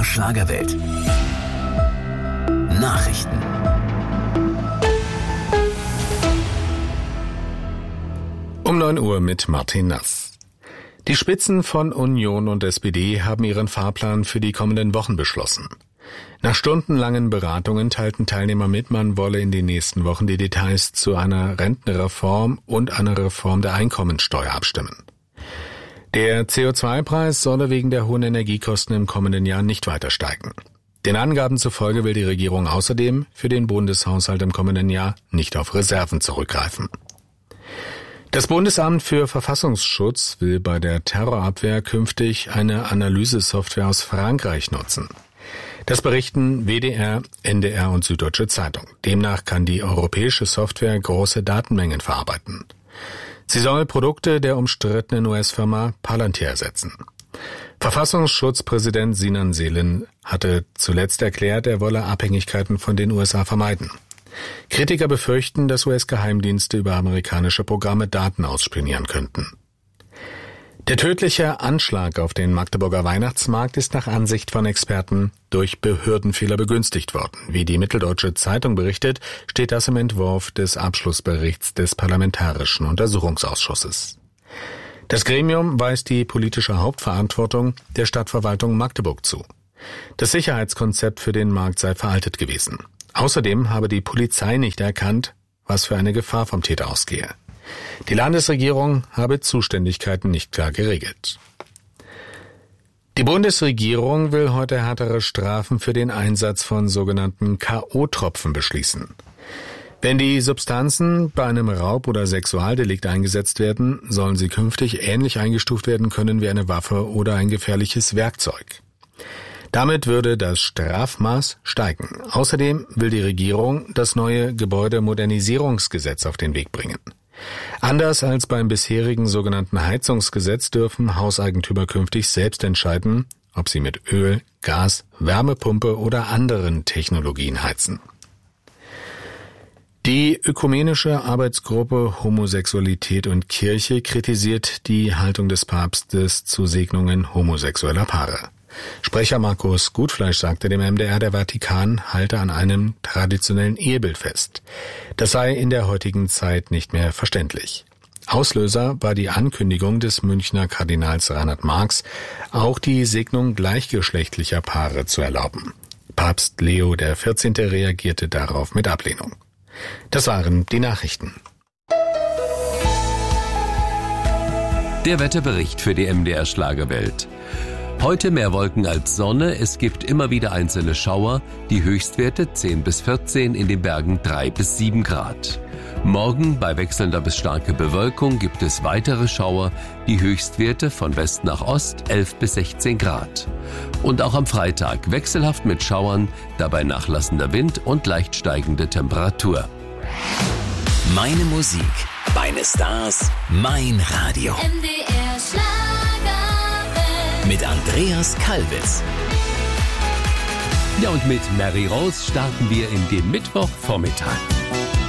Schlagerwelt. Nachrichten. Um 9 Uhr mit Martin Nass. Die Spitzen von Union und SPD haben ihren Fahrplan für die kommenden Wochen beschlossen. Nach stundenlangen Beratungen teilten Teilnehmer mit, man wolle in den nächsten Wochen die Details zu einer Rentenreform und einer Reform der Einkommensteuer abstimmen. Der CO2-Preis solle wegen der hohen Energiekosten im kommenden Jahr nicht weiter steigen. Den Angaben zufolge will die Regierung außerdem für den Bundeshaushalt im kommenden Jahr nicht auf Reserven zurückgreifen. Das Bundesamt für Verfassungsschutz will bei der Terrorabwehr künftig eine Analysesoftware aus Frankreich nutzen. Das berichten WDR, NDR und Süddeutsche Zeitung. Demnach kann die europäische Software große Datenmengen verarbeiten. Sie soll Produkte der umstrittenen US-Firma Palantir ersetzen. Verfassungsschutzpräsident Sinan Selin hatte zuletzt erklärt, er wolle Abhängigkeiten von den USA vermeiden. Kritiker befürchten, dass US-Geheimdienste über amerikanische Programme Daten ausspionieren könnten. Der tödliche Anschlag auf den Magdeburger Weihnachtsmarkt ist nach Ansicht von Experten durch Behördenfehler begünstigt worden. Wie die Mitteldeutsche Zeitung berichtet, steht das im Entwurf des Abschlussberichts des Parlamentarischen Untersuchungsausschusses. Das Gremium weist die politische Hauptverantwortung der Stadtverwaltung Magdeburg zu. Das Sicherheitskonzept für den Markt sei veraltet gewesen. Außerdem habe die Polizei nicht erkannt, was für eine Gefahr vom Täter ausgehe. Die Landesregierung habe Zuständigkeiten nicht klar geregelt. Die Bundesregierung will heute härtere Strafen für den Einsatz von sogenannten K.O.-Tropfen beschließen. Wenn die Substanzen bei einem Raub- oder Sexualdelikt eingesetzt werden, sollen sie künftig ähnlich eingestuft werden können wie eine Waffe oder ein gefährliches Werkzeug. Damit würde das Strafmaß steigen. Außerdem will die Regierung das neue Gebäudemodernisierungsgesetz auf den Weg bringen. Anders als beim bisherigen sogenannten Heizungsgesetz dürfen Hauseigentümer künftig selbst entscheiden, ob sie mit Öl, Gas, Wärmepumpe oder anderen Technologien heizen. Die Ökumenische Arbeitsgruppe Homosexualität und Kirche kritisiert die Haltung des Papstes zu Segnungen homosexueller Paare. Sprecher Markus Gutfleisch sagte dem MDR, der Vatikan halte an einem traditionellen Ehebild fest. Das sei in der heutigen Zeit nicht mehr verständlich. Auslöser war die Ankündigung des Münchner Kardinals Reinhard Marx, auch die Segnung gleichgeschlechtlicher Paare zu erlauben. Papst Leo XIV. Reagierte darauf mit Ablehnung. Das waren die Nachrichten. Der Wetterbericht für die MDR Schlagerwelt. Heute mehr Wolken als Sonne, es gibt immer wieder einzelne Schauer, die Höchstwerte 10 bis 14, in den Bergen 3 bis 7 Grad. Morgen bei wechselnder bis starker Bewölkung gibt es weitere Schauer, die Höchstwerte von West nach Ost 11 bis 16 Grad. Und auch am Freitag wechselhaft mit Schauern, dabei nachlassender Wind und leicht steigende Temperatur. Meine Musik, meine Stars, mein Radio. MDR Schlagerwelt. Mit Andreas Kalwitz. Ja, und mit Mary Rose starten wir in den Mittwochvormittag.